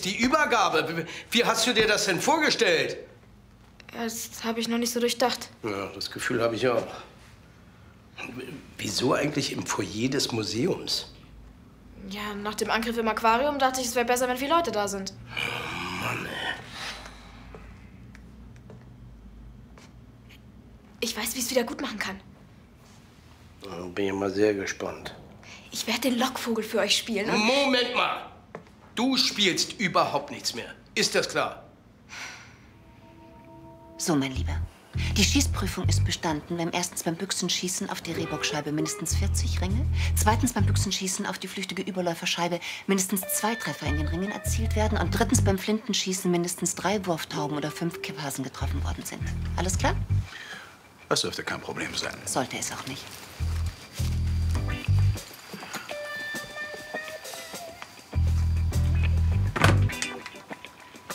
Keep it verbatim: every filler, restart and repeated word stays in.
ist die Übergabe. Wie hast du dir das denn vorgestellt? Das habe ich noch nicht so durchdacht. Ja, das Gefühl habe ich auch. Wieso eigentlich im Foyer des Museums? Ja, nach dem Angriff im Aquarium dachte ich, es wäre besser, wenn viele Leute da sind. Oh Mann, ey. Ich weiß, wie ich es wieder gut machen kann. Da bin ich mal sehr gespannt. Ich werde den Lockvogel für euch spielen. Und Moment mal! Du spielst überhaupt nichts mehr. Ist das klar? So, mein Lieber. Die Schießprüfung ist bestanden, wenn erstens beim Büchsenschießen auf die Rehbockscheibe mindestens vierzig Ringe, zweitens beim Büchsenschießen auf die flüchtige Überläuferscheibe mindestens zwei Treffer in den Ringen erzielt werden und drittens beim Flintenschießen mindestens drei Wurftauben oder fünf Kipphasen getroffen worden sind. Alles klar? Das dürfte kein Problem sein. Sollte es auch nicht.